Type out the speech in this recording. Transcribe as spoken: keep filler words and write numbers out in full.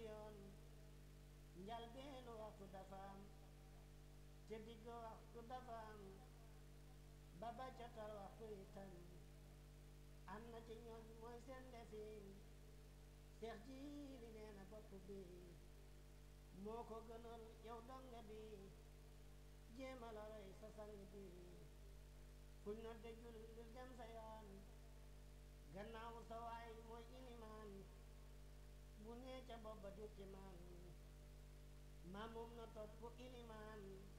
yoon njal beenu waxtu dafa am te digg waxtu dafa am ba ba catal waxtu itam am na ci ñoom mooy seen defin seex jiili nee na bopp bi moo ko gënal yow donga bi jéema la roy sa sang bi fuñ na dégul ngir dem sa yoon gannaaw sa waay mooy ilimaan bu nee ca bopp ba du ci man maa moom na topp ilimaan